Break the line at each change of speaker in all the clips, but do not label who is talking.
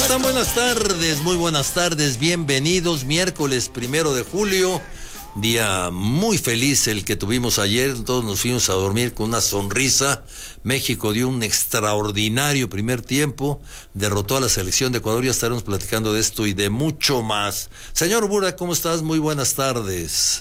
están? Buenas tardes, muy buenas tardes, bienvenidos. Miércoles 1 de julio, día muy feliz el que tuvimos ayer. Todos nos fuimos a dormir con una sonrisa. México dio un extraordinario primer tiempo, derrotó a la selección de Ecuador. Ya estaremos platicando de esto y de mucho más. Señor Bura, ¿cómo estás? Muy buenas tardes.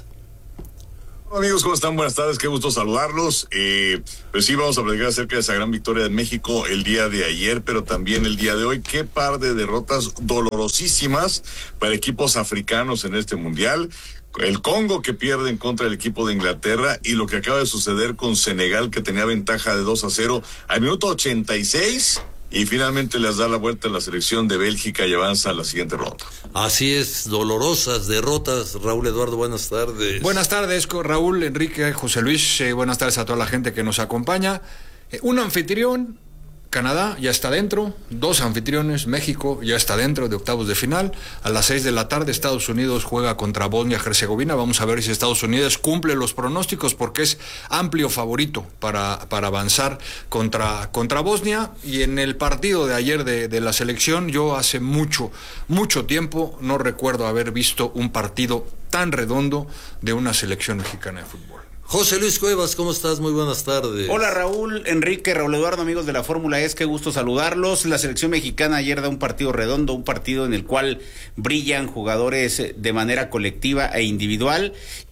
Amigos, ¿cómo están? Buenas tardes, qué gusto saludarlos. Pues sí, vamos a platicar acerca de esa gran victoria de México el día de ayer, pero también el día de hoy. Qué par de derrotas dolorosísimas para equipos africanos en este mundial. El Congo, que pierde en contra del equipo de Inglaterra, y lo que acaba de suceder con Senegal, que tenía ventaja de 2-0 al minuto 86. Y finalmente les da la vuelta a la selección de Bélgica y avanza a la siguiente ronda.
Así es, dolorosas derrotas. Raúl Eduardo, buenas tardes.
Buenas tardes, Raúl, Enrique, José Luis. Buenas tardes a toda la gente que nos acompaña. Un anfitrión, Canadá, ya está dentro. 2 anfitriones, México, ya está dentro de octavos de final. A las 6 de la tarde, Estados Unidos juega contra Bosnia-Herzegovina. Vamos a ver si Estados Unidos cumple los pronósticos, porque es amplio favorito para avanzar contra Bosnia. Y en el partido de ayer de la selección, yo hace mucho tiempo no recuerdo haber visto un partido tan redondo de una selección mexicana de fútbol.
José Luis Cuevas, ¿cómo estás? Muy buenas tardes.
Hola Raúl, Enrique, Raúl Eduardo, amigos de la Fórmula E, qué gusto saludarlos. La selección mexicana ayer da un partido redondo, un partido en el cual brillan jugadores de manera colectiva e individual.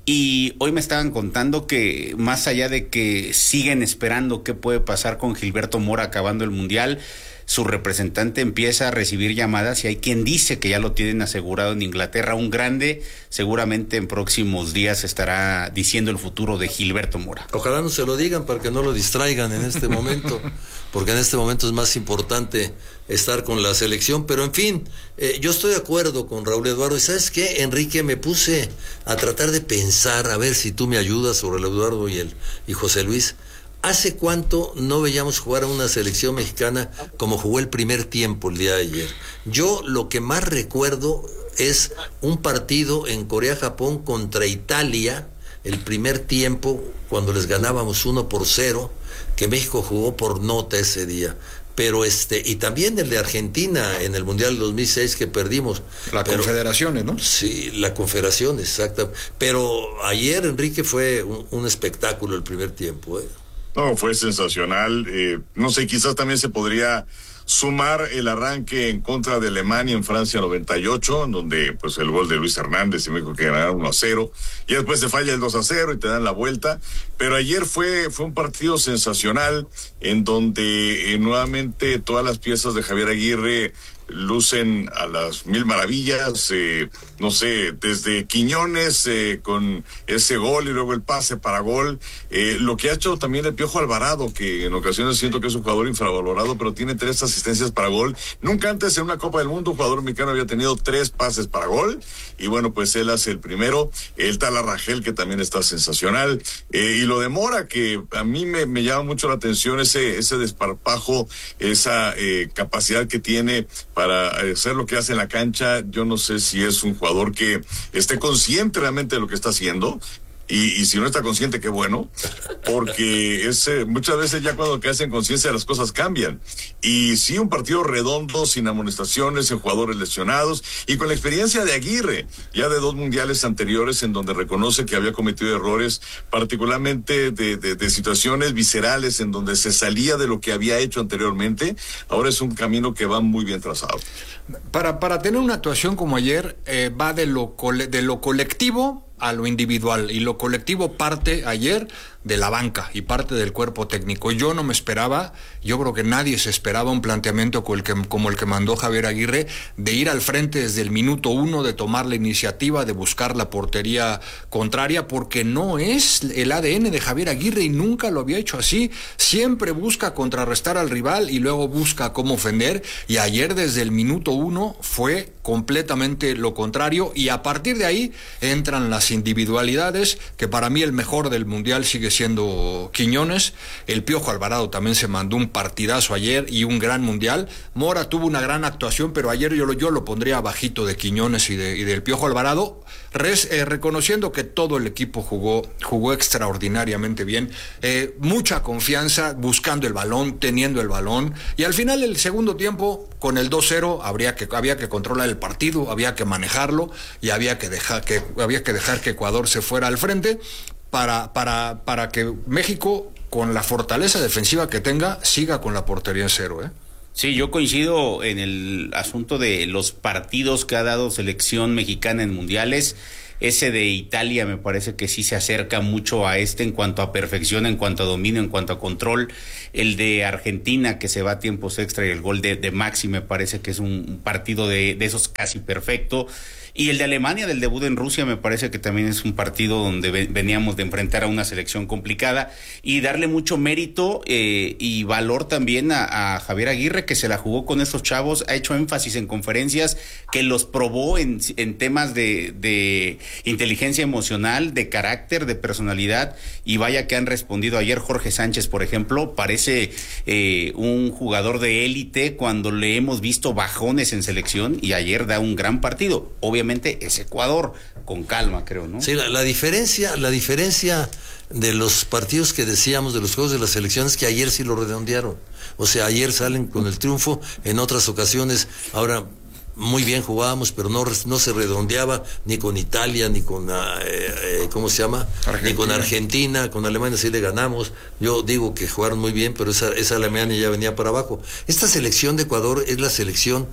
Y hoy me estaban contando que más allá de que siguen esperando qué puede pasar con Gilberto Mora acabando el Mundial, su representante empieza a recibir llamadas y hay quien dice que ya lo tienen asegurado en Inglaterra. Un grande seguramente en próximos días estará diciendo el futuro de Gilberto Mora.
Ojalá no se lo digan para que no lo distraigan en este momento, porque en este momento es más importante estar con la selección. Pero en fin, yo estoy de acuerdo con Raúl Eduardo. ¿Y sabes qué, Enrique? Me puse a tratar de pensar, a ver si tú me ayudas, sobre el Eduardo y José Luis. ¿Hace cuánto no veíamos jugar a una selección mexicana como jugó el primer tiempo el día de ayer? Yo lo que más recuerdo es un partido en Corea-Japón contra Italia, el primer tiempo, cuando les ganábamos 1-0, que México jugó por nota ese día. Pero y también el de Argentina en el Mundial 2006 que perdimos.
Confederaciones, ¿no?
Sí, la Confederación, exacto. Pero ayer, Enrique, fue un espectáculo el primer tiempo,
No, fue sensacional. No sé, quizás también se podría sumar el arranque en contra de Alemania en Francia 98, en donde pues el gol de Luis Hernández y México que ganaron 1-0, y después se falla el 2-0 y te dan la vuelta. Pero ayer fue un partido sensacional, en donde nuevamente todas las piezas de Javier Aguirre lucen a las mil maravillas. No sé, desde Quiñones con ese gol y luego el pase para gol, lo que ha hecho también el Piojo Alvarado, que en ocasiones siento que es un jugador infravalorado, pero tiene 3 asistencias para gol. Nunca antes en una Copa del Mundo un jugador mexicano había tenido 3 pases para gol, y bueno, pues él hace el primero. El tal Rangel, que también está sensacional, y lo de Mora, que a mí me llama mucho la atención, ese desparpajo, esa capacidad que tiene para hacer lo que hace en la cancha. Yo no sé si es un jugador que esté consciente realmente de lo que está haciendo, y si no está consciente, qué bueno, porque muchas veces ya cuando hacen conciencia las cosas cambian. Y sí, un partido redondo, sin amonestaciones, sin jugadores lesionados, y con la experiencia de Aguirre, ya de 2 mundiales anteriores, en donde reconoce que había cometido errores, particularmente de situaciones viscerales, en donde se salía de lo que había hecho anteriormente. Ahora es un camino que va muy bien trazado.
Para tener una actuación como ayer, va de lo colectivo a lo individual, y lo colectivo parte ayer de la banca y parte del cuerpo técnico. Yo no me esperaba, yo creo que nadie se esperaba un planteamiento como el que mandó Javier Aguirre, de ir al frente desde el minuto 1, de tomar la iniciativa, de buscar la portería contraria, porque no es el ADN de Javier Aguirre y nunca lo había hecho así. Siempre busca contrarrestar al rival y luego busca cómo ofender, y ayer desde el minuto 1 fue completamente lo contrario, y a partir de ahí entran las individualidades, que para mí el mejor del Mundial sigue siendo Quiñones. El Piojo Alvarado también se mandó un partidazo ayer y un gran mundial. Mora tuvo una gran actuación, pero ayer yo lo pondría bajito de Quiñones y del Piojo Alvarado, reconociendo que todo el equipo jugó extraordinariamente bien, mucha confianza, buscando el balón, teniendo el balón, y al final el segundo tiempo con el 2-0 había que controlar el partido, había que manejarlo y había que dejar que Ecuador se fuera al frente para que México, con la fortaleza defensiva que tenga, siga con la portería en cero, ¿eh?
Sí, yo coincido en el asunto de los partidos que ha dado selección mexicana en mundiales. Ese de Italia me parece que sí se acerca mucho a en cuanto a perfección, en cuanto a dominio, en cuanto a control. El de Argentina, que se va a tiempos extra, y el gol de Maxi me parece que es un partido de esos casi perfecto. Y el de Alemania, del debut en Rusia, me parece que también es un partido donde veníamos de enfrentar a una selección complicada, y darle mucho mérito y valor también a Javier Aguirre, que se la jugó con estos chavos, ha hecho énfasis en conferencias, que los probó en temas de inteligencia emocional, de carácter, de personalidad, y vaya que han respondido. Ayer Jorge Sánchez, por ejemplo, parece un jugador de élite cuando le hemos visto bajones en selección, y ayer da un gran partido. Obviamente es Ecuador, con calma, creo, ¿no?
Sí, la diferencia de los partidos que decíamos, de los juegos de las selecciones, que ayer sí lo redondearon. O sea, ayer salen con el triunfo, en otras ocasiones, ahora muy bien jugábamos, pero no se redondeaba ni con Italia, ni con ¿cómo se llama? Argentina. Ni con Argentina. Con Alemania sí le ganamos. Yo digo que jugaron muy bien, pero esa Alemania ya venía para abajo. Esta selección de Ecuador es la selección,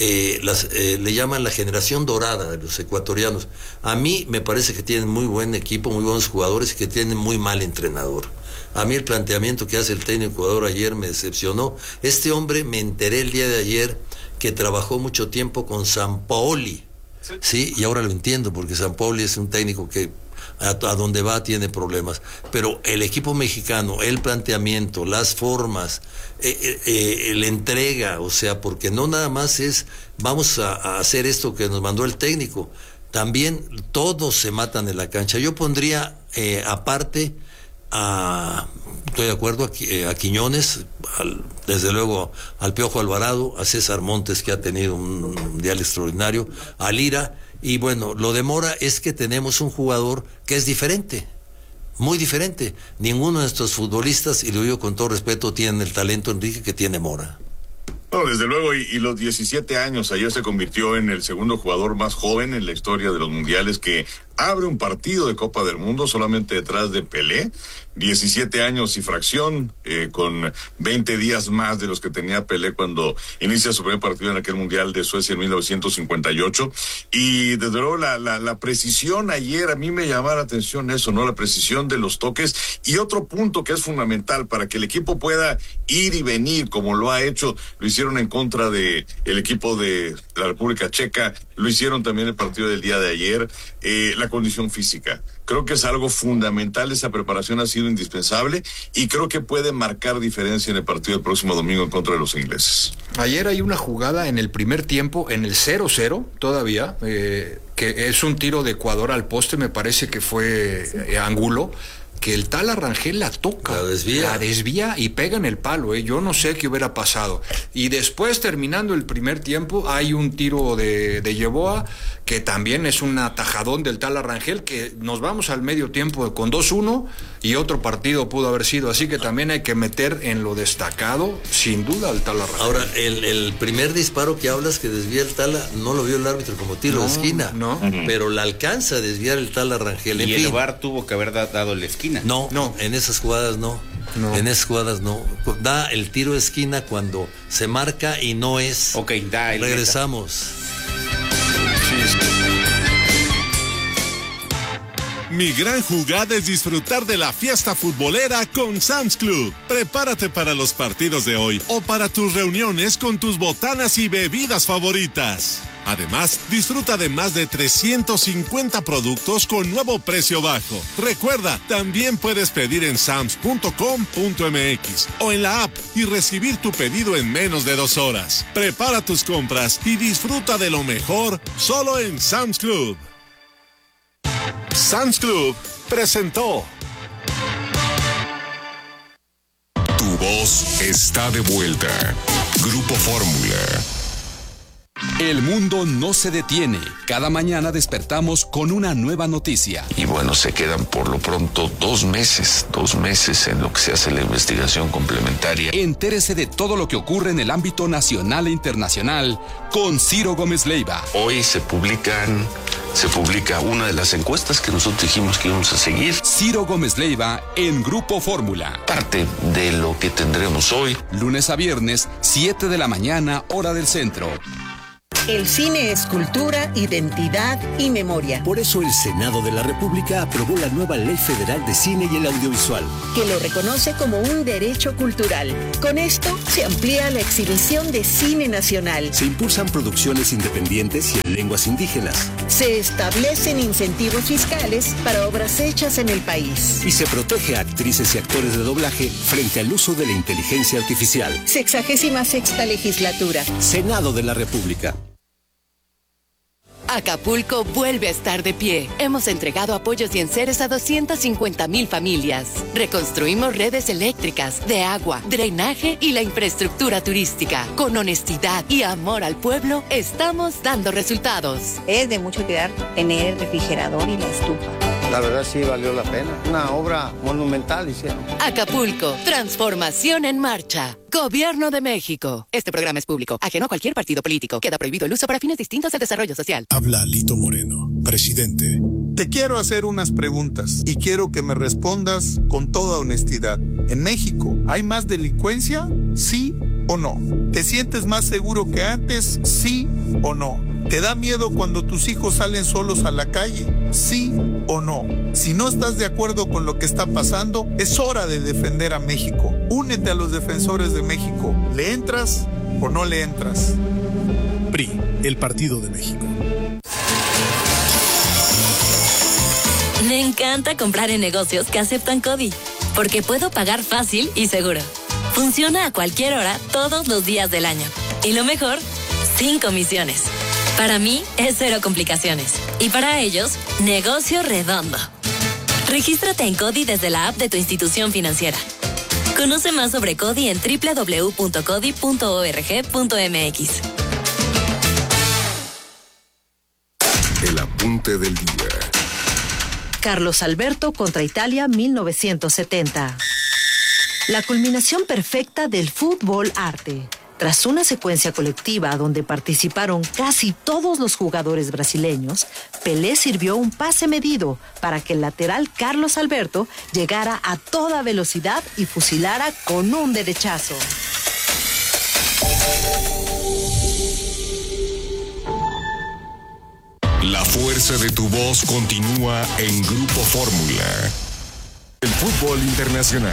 le llaman la generación dorada de los ecuatorianos. A mí me parece que tienen muy buen equipo, muy buenos jugadores, y que tienen muy mal entrenador. A mí el planteamiento que hace el técnico de Ecuador ayer me decepcionó. Este hombre, me enteré el día de ayer que trabajó mucho tiempo con Sampaoli, sí, y ahora lo entiendo, porque Sampaoli es un técnico que a donde va tiene problemas, pero el equipo mexicano, el planteamiento, las formas, la entrega, o sea, porque no nada más es vamos a hacer esto que nos mandó el técnico, también todos se matan en la cancha. Yo pondría aparte estoy de acuerdo, a Quiñones, desde luego al Piojo Alvarado, a César Montes, que ha tenido un mundial extraordinario, a Lira, y bueno, lo de Mora es que tenemos un jugador que es diferente, muy diferente. Ninguno de nuestros futbolistas, y lo digo con todo respeto, tiene el talento, Enrique, que tiene Mora.
No, desde luego, y los 17 años, ayer se convirtió en el segundo jugador más joven en la historia de los mundiales que abre un partido de Copa del Mundo, solamente detrás de Pelé. 17 años y fracción, con 20 días más de los que tenía Pelé cuando inicia su primer partido en aquel mundial de Suecia en 1958. Y desde luego la precisión ayer, a mí me llamaba la atención eso, ¿no? La precisión de los toques. Y otro punto que es fundamental para que el equipo pueda ir y venir como lo ha hecho, lo hicieron en contra de el equipo de la República Checa, lo hicieron también el partido del día de ayer, la condición física. Creo que es algo fundamental, esa preparación ha sido indispensable y creo que puede marcar diferencia en el partido del próximo domingo en contra de los ingleses.
Ayer hay una jugada en el primer tiempo, en el 0-0 todavía, que es un tiro de Ecuador al poste, me parece que fue Angulo, que el Tala Rangel la toca, la desvía y pega en el palo, yo no sé qué hubiera pasado. Y después, terminando el primer tiempo, hay un tiro de Yeboah, que también es un atajadón del Tala Rangel, que nos vamos al medio tiempo con 2-1 y otro partido pudo haber sido, así que también hay que meter en lo destacado, sin duda, al Tala Rangel.
Ahora, el primer disparo que hablas que desvía el Tala, no lo vio el árbitro como tiro de esquina, pero la alcanza a desviar el Tala Rangel.
Y el VAR tuvo que haber dado la esquina.
No, en esas jugadas no. En esas jugadas no. Da el tiro de esquina cuando se marca y no es.
Ok, da el
regresamos.
Mi gran jugada es disfrutar de la fiesta futbolera con Sam's Club. Prepárate para los partidos de hoy o para tus reuniones con tus botanas y bebidas favoritas. Además, disfruta de más de 350 productos con nuevo precio bajo. Recuerda, también puedes pedir en sams.com.mx o en la app y recibir tu pedido en menos de 2 horas. Prepara tus compras y disfruta de lo mejor solo en Sam's Club. Sam's Club presentó.
voz está de vuelta. Grupo Fórmula.
El mundo no se detiene. Cada mañana despertamos con una nueva noticia.
Y bueno, se quedan por lo pronto 2 meses en lo que se hace la investigación complementaria.
Entérese de todo lo que ocurre en el ámbito nacional e internacional con Ciro Gómez Leiva.
Hoy se publica una de las encuestas que nosotros dijimos que íbamos a seguir.
Ciro Gómez Leiva en Grupo Fórmula.
Parte de lo que tendremos hoy.
Lunes a viernes, 7 de la mañana, hora del centro.
El cine es cultura, identidad y memoria.
Por eso el Senado de la República aprobó la nueva Ley Federal de Cine y el Audiovisual,
que lo reconoce como un derecho cultural. Con esto se amplía la exhibición de cine nacional.
Se impulsan producciones independientes y en lenguas indígenas.
Se establecen incentivos fiscales para obras hechas en el país.
Y se protege a actrices y actores de doblaje frente al uso de la inteligencia artificial.
66ª legislatura.
Senado de la República.
Acapulco vuelve a estar de pie. Hemos entregado apoyos y enseres a 250,000 familias. Reconstruimos redes eléctricas, de agua, drenaje y la infraestructura turística. Con honestidad y amor al pueblo, estamos dando resultados.
Es de mucho cuidar tener el refrigerador y la estufa.
La verdad sí valió la pena. Una obra monumental hicieron.
Acapulco, transformación en marcha. Gobierno de México. Este programa es público, ajeno a cualquier partido político. Queda prohibido el uso para fines distintos al desarrollo social.
Habla Lito Moreno, presidente. Te quiero hacer unas preguntas y quiero que me respondas con toda honestidad. ¿En México hay más delincuencia? ¿Sí o no? ¿Te sientes más seguro que antes? ¿Sí o no? ¿Te da miedo cuando tus hijos salen solos a la calle? ¿Sí o no? Si no estás de acuerdo con lo que está pasando, es hora de defender a México. Únete a los defensores de México. ¿Le entras o no le entras? PRI, el Partido de México.
Me encanta comprar en negocios que aceptan CODI, porque puedo pagar fácil y seguro. Funciona a cualquier hora, todos los días del año. Y lo mejor, sin comisiones. Para mí es 0 complicaciones. Y para ellos, negocio redondo. Regístrate en CODI desde la app de tu institución financiera. Conoce más sobre CODI en www.codi.org.mx.
El apunte del día.
Carlos Alberto contra Italia 1970. La culminación perfecta del fútbol arte. Tras una secuencia colectiva donde participaron casi todos los jugadores brasileños, Pelé sirvió un pase medido para que el lateral Carlos Alberto llegara a toda velocidad y fusilara con un derechazo.
La fuerza de tu voz continúa en Grupo Fórmula. El fútbol internacional.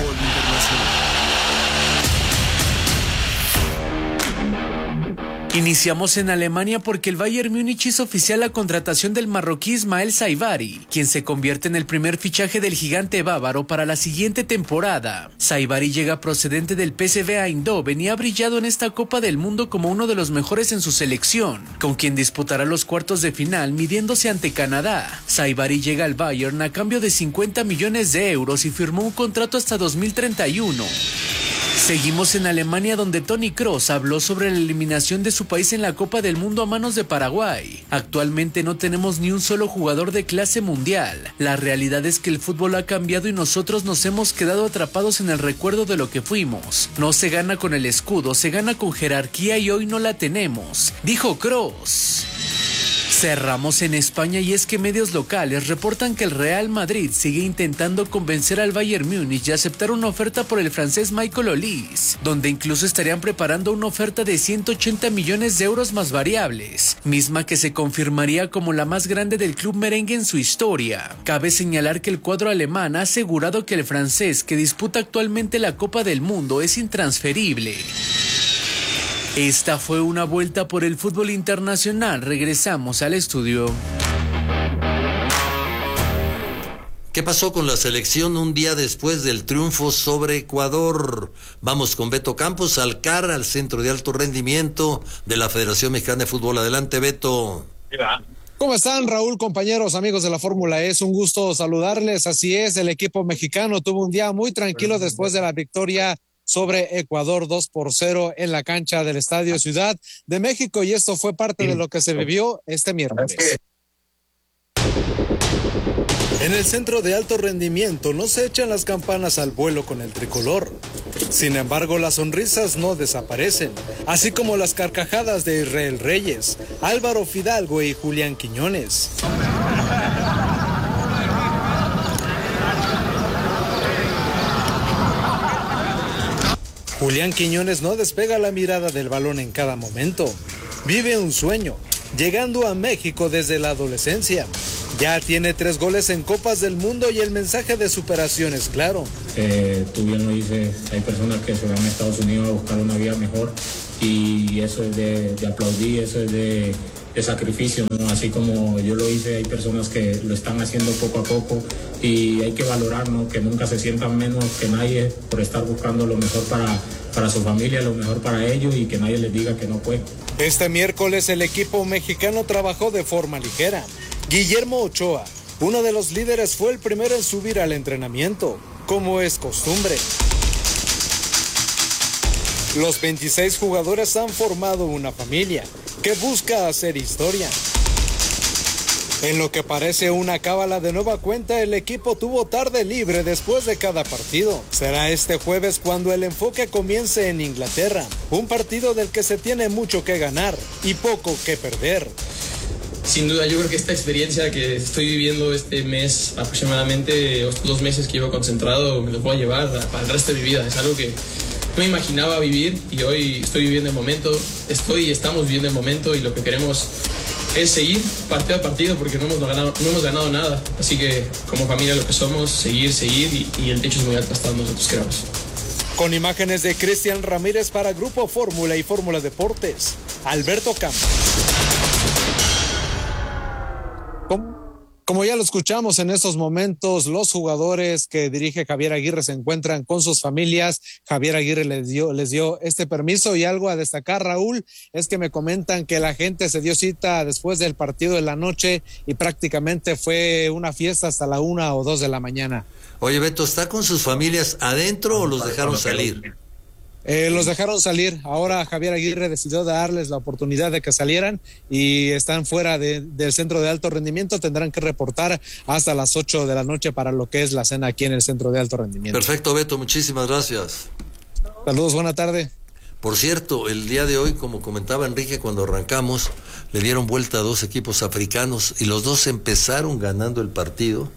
Iniciamos en Alemania porque el Bayern Múnich hizo oficial la contratación del marroquí Ismael Saibari, quien se convierte en el primer fichaje del gigante bávaro para la siguiente temporada. Saibari llega procedente del PSV Eindhoven y ha brillado en esta Copa del Mundo como uno de los mejores en su selección, con quien disputará los cuartos de final midiéndose ante Canadá. Saibari llega al Bayern a cambio de 50 millones de euros y firmó un contrato hasta 2031. Seguimos en Alemania, donde Toni Kroos habló sobre la eliminación de su país en la Copa del Mundo a manos de Paraguay. Actualmente no tenemos ni un solo jugador de clase mundial. La realidad es que el fútbol ha cambiado y nosotros nos hemos quedado atrapados en el recuerdo de lo que fuimos. No se gana con el escudo, se gana con jerarquía y hoy no la tenemos, dijo Kroos. Cerramos en España y es que medios locales reportan que el Real Madrid sigue intentando convencer al Bayern Múnich de aceptar una oferta por el francés Michael Olise, donde incluso estarían preparando una oferta de 180 millones de euros más variables, misma que se confirmaría como la más grande del club merengue en su historia. Cabe señalar que el cuadro alemán ha asegurado que el francés, que disputa actualmente la Copa del Mundo, es intransferible. Esta fue una vuelta por el fútbol internacional. Regresamos al estudio.
¿Qué pasó con la selección un día después del triunfo sobre Ecuador? Vamos con Beto Campos, al CAR, al Centro de Alto Rendimiento de la Federación Mexicana de Fútbol. Adelante, Beto.
¿Cómo están, Raúl, compañeros, amigos de la Fórmula E? Es un gusto saludarles. Así es, el equipo mexicano tuvo un día muy tranquilo después de la victoria sobre Ecuador 2-0 en la cancha del Estadio Ciudad de México, y esto fue parte de lo que se vivió este miércoles.
En el centro de alto rendimiento no se echan las campanas al vuelo con el tricolor. Sin embargo, las sonrisas no desaparecen, así como las carcajadas de Israel Reyes, Álvaro Fidalgo y Julián Quiñones. Julián Quiñones no despega la mirada del balón en cada momento. Vive un sueño, llegando a México desde la adolescencia. Ya tiene 3 goles en Copas del Mundo y el mensaje de superación es claro.
Tú bien lo dices, hay personas que se van a Estados Unidos a buscar una vida mejor y eso es de aplaudir, eso es de sacrificio, ¿no? Así como yo lo hice, hay personas que lo están haciendo poco a poco y hay que valorar, ¿no? Que nunca se sientan menos que nadie por estar buscando lo mejor para su familia, lo mejor para ellos y que nadie les diga que no puede.
Este miércoles el equipo mexicano trabajó de forma ligera. Guillermo Ochoa, uno de los líderes, fue el primero en subir al entrenamiento, como es costumbre. Los 26 jugadores han formado una familia que busca hacer historia. En lo que parece una cábala de nueva cuenta, el equipo tuvo tarde libre después de cada partido. Será este jueves cuando el enfoque comience en Inglaterra, un partido del que se tiene mucho que ganar y poco que perder.
Sin duda, yo creo que esta experiencia que estoy viviendo este mes, aproximadamente 2 meses que llevo concentrado, me lo puedo llevar para el resto de mi vida. Es algo que no me imaginaba vivir y hoy estoy viviendo el momento, estamos viviendo el momento y lo que queremos es seguir partido a partido porque no hemos ganado nada. Así que como familia lo que somos, seguir y el techo es muy alto hasta donde nosotros queramos.
Con imágenes de Cristian Ramírez para Grupo Fórmula y Fórmula Deportes, Alberto Campos.
Como ya lo escuchamos en estos momentos, los jugadores que dirige Javier Aguirre se encuentran con sus familias. Javier Aguirre les dio este permiso, y algo a destacar, Raúl, es que me comentan que la gente se dio cita después del partido de la noche y prácticamente fue una fiesta hasta la 1 o 2 de la mañana.
Oye, Beto, ¿está con sus familias adentro o los dejaron salir?
Los dejaron salir. Ahora Javier Aguirre decidió darles la oportunidad de que salieran y están fuera del centro de alto rendimiento. Tendrán que reportar hasta las 8 de la noche para lo que es la cena aquí en el centro de alto rendimiento.
Perfecto, Beto, muchísimas gracias.
Saludos, buena tarde.
Por cierto, el día de hoy, como comentaba Enrique cuando arrancamos, le dieron vuelta a 2 equipos africanos y los 2 empezaron ganando el partido.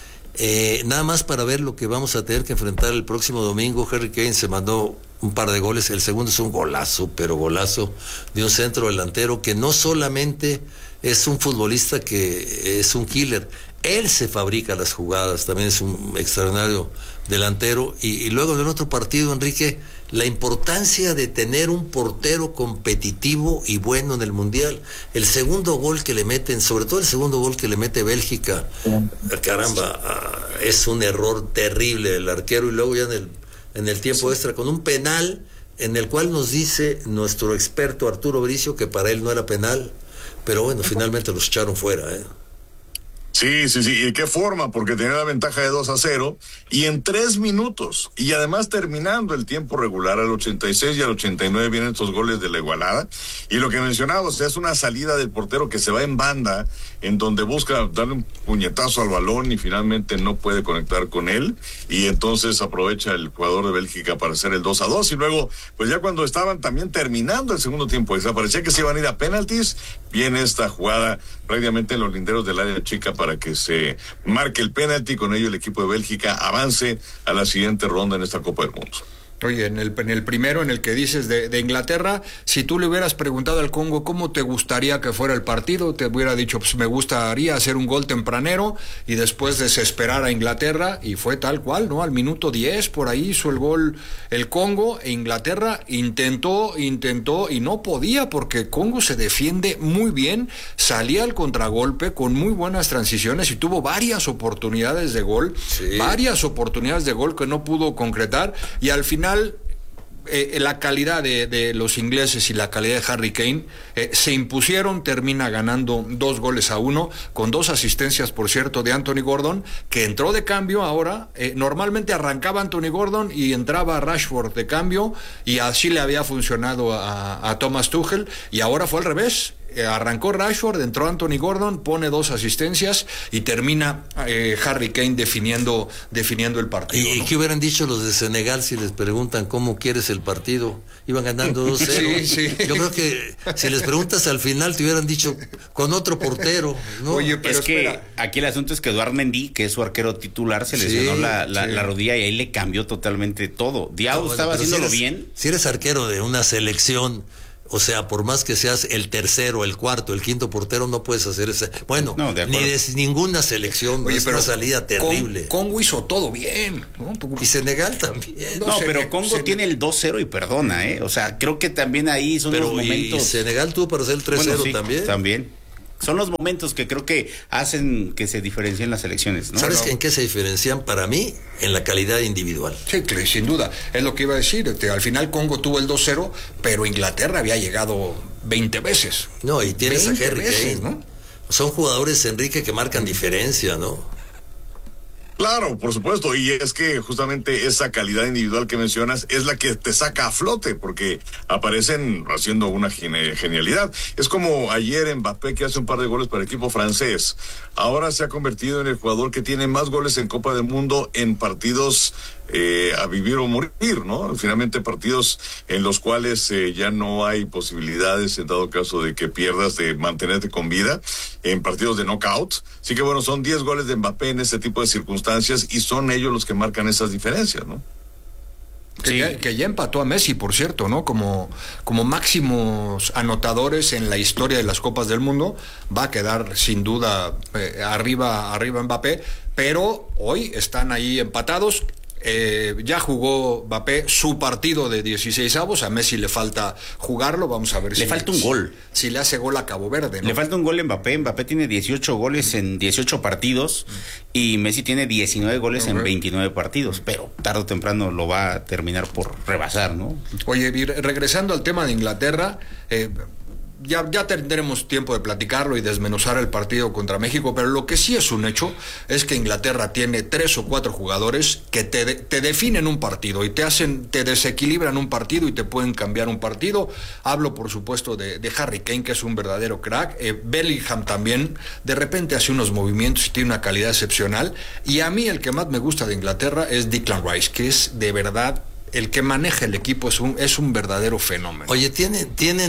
Nada más para ver lo que vamos a tener que enfrentar el próximo domingo. Harry Kane se mandó un par de goles, el segundo es un golazo, pero golazo de un centro delantero que no solamente es un futbolista que es un killer, él se fabrica las jugadas, también es un extraordinario delantero. Y luego en otro partido, Enrique, la importancia de tener un portero competitivo y bueno en el Mundial. El segundo gol que le meten, sobre todo el segundo gol que le mete Bélgica, caramba, es un error terrible del arquero, y luego ya en el tiempo extra con un penal en el cual nos dice nuestro experto Arturo Bricio que para él no era penal, pero bueno, finalmente los echaron fuera,
Sí, ¿y qué forma? Porque tenía la ventaja de 2-0 y en 3 minutos, y además terminando el tiempo regular, al 86 y al 89 vienen estos goles de la igualada, y lo que mencionábamos es una salida del portero que se va en banda, en donde busca darle un puñetazo al balón y finalmente no puede conectar con él, y entonces aprovecha el jugador de Bélgica para hacer el 2-2, y luego, pues ya cuando estaban también terminando el segundo tiempo, parecía que se iban a ir a penaltis, viene esta jugada prácticamente en los linderos del área chica para que se marque el penalti, con ello el equipo de Bélgica avance a la siguiente ronda en esta Copa del Mundo.
Oye, en el primero, en el que dices de Inglaterra, si tú le hubieras preguntado al Congo cómo te gustaría que fuera el partido, te hubiera dicho, pues me gustaría hacer un gol tempranero y después desesperar a Inglaterra, y fue tal cual, ¿no? Al minuto 10, por ahí hizo el gol el Congo, e Inglaterra intentó y no podía, porque Congo se defiende muy bien, salía al contragolpe con muy buenas transiciones y tuvo varias oportunidades de gol, que no pudo concretar, y al final la calidad de los ingleses y la calidad de Harry Kane se impusieron, termina ganando 2-1 con 2 asistencias, por cierto, de Anthony Gordon, que entró de cambio ahora. Normalmente arrancaba Anthony Gordon y entraba Rashford de cambio, y así le había funcionado a Thomas Tuchel, y ahora fue al revés. Arrancó Rashford, entró Anthony Gordon, pone 2 asistencias y termina Harry Kane definiendo el partido.
¿Y qué hubieran dicho los de Senegal si les preguntan cómo quieres el partido? Iban ganando 2-0.
Sí.
Yo creo que si les preguntas al final te hubieran dicho con otro portero, ¿no?
Oye, pero es que aquí el asunto es que Eduard Mendy, que es su arquero titular, se lesionó la rodilla y ahí le cambió totalmente todo. Diao estaba haciéndolo bien.
Si eres arquero de una selección, o sea, por más que seas el tercero, el cuarto, el quinto portero, no puedes hacer ese. Bueno, ni de ninguna selección.
Oye,
es
pero
una salida terrible.
Congo hizo todo bien, ¿no?
Y Senegal también.
No, pero Congo tiene el 2-0 y perdona, ¿eh? O sea, creo que también ahí son los momentos.
Y Senegal tuvo para hacer el 3-0 también.
También. Son los momentos que creo que hacen que se diferencien las selecciones, ¿no?
¿Sabes en qué se diferencian para mí? En la calidad individual.
Sí, sin duda. Es lo que iba a decir. Al final Congo tuvo el 2-0, pero Inglaterra había llegado 20 veces.
No, y tienes a Harry Kane,
¿no?
Son jugadores, Enrique, que marcan diferencia, ¿no?
Claro, por supuesto, y es que justamente esa calidad individual que mencionas es la que te saca a flote, porque aparecen haciendo una genialidad. Es como ayer Mbappé, que hace un par de goles para el equipo francés. Ahora se ha convertido en el jugador que tiene más goles en Copa del Mundo en partidos a vivir o morir, ¿no? Finalmente partidos en los cuales ya no hay posibilidades, en dado caso de que pierdas, de mantenerte con vida, en partidos de knockout. Así que bueno, son 10 goles de Mbappé en ese tipo de circunstancias y son ellos los que marcan esas diferencias, ¿no?
Que ya empató a Messi, por cierto, ¿no? Como máximos anotadores en la historia de las Copas del Mundo. Va a quedar sin duda arriba Mbappé, pero hoy están ahí empatados. Ya jugó Mbappé su partido de 16avos, a Messi le falta jugarlo, vamos a ver
le falta un gol.
Si le hace gol a Cabo Verde, ¿no?
Le falta un gol a Mbappé tiene 18 goles en 18 partidos y Messi tiene 19 goles en 29 partidos, pero tarde o temprano lo va a terminar por rebasar, ¿no?
Oye, regresando al tema de Inglaterra, ya tendremos tiempo de platicarlo y desmenuzar el partido contra México, pero lo que sí es un hecho es que Inglaterra tiene 3 o 4 jugadores que te definen un partido y te desequilibran un partido y te pueden cambiar un partido. Hablo, por supuesto, de Harry Kane, que es un verdadero crack. Bellingham también de repente hace unos movimientos y tiene una calidad excepcional. Y a mí el que más me gusta de Inglaterra es Declan Rice, que es de verdad el que maneja el equipo, es un verdadero fenómeno.
Oye, tienen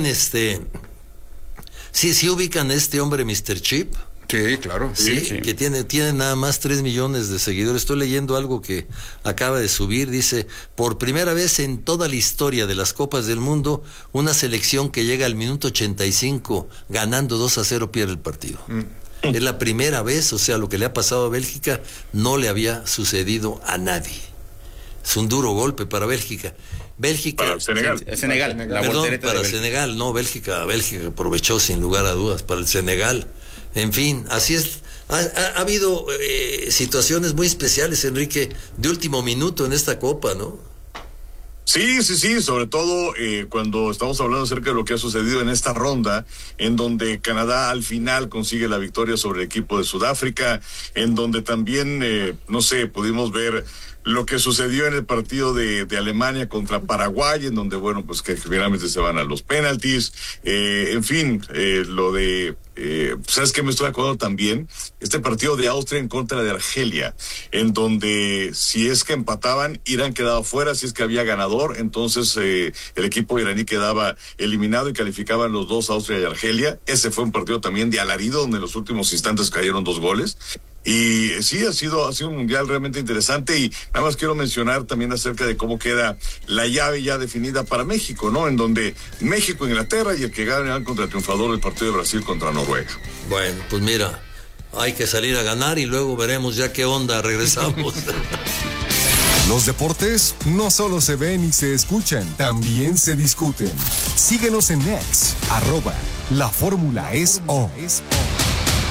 Sí ubican a este hombre Mr. Chip.
Sí, claro.
Sí. Que tiene nada más 3 millones de seguidores. Estoy leyendo algo que acaba de subir. Dice, por primera vez en toda la historia de las Copas del Mundo, una selección que llega al minuto 85 ganando 2-0 pierde el partido. Es la primera vez, o sea, lo que le ha pasado a Bélgica no le había sucedido a nadie. Es un duro golpe para Bélgica.
Para Senegal.
Perdón, para Senegal, no, Bélgica aprovechó sin lugar a dudas para el Senegal. En fin, así es. Ha habido situaciones muy especiales, Enrique, de último minuto en esta Copa, ¿no?
Sí, sobre todo cuando estamos hablando acerca de lo que ha sucedido en esta ronda, en donde Canadá al final consigue la victoria sobre el equipo de Sudáfrica, en donde también, pudimos ver lo que sucedió en el partido de Alemania contra Paraguay, en donde, bueno, pues que finalmente se van a los penaltis, en fin, lo de, ¿sabes qué me estoy acordando también? Este partido de Austria en contra de Argelia, en donde si es que empataban, Irán quedaba fuera, si es que había ganador, entonces el equipo iraní quedaba eliminado y calificaban los dos, Austria y Argelia. Ese fue un partido también de alarido, donde en los últimos instantes cayeron 2 goles. Y sí, ha sido un mundial realmente interesante, y nada más quiero mencionar también acerca de cómo queda la llave ya definida para México, ¿no? En donde México, Inglaterra y el que gane contra el triunfador del partido de Brasil contra Noruega.
Bueno, pues mira, hay que salir a ganar y luego veremos ya qué onda, regresamos.
Los deportes no solo se ven y se escuchan, también se discuten. Síguenos en X, @LaFórmulaEsO.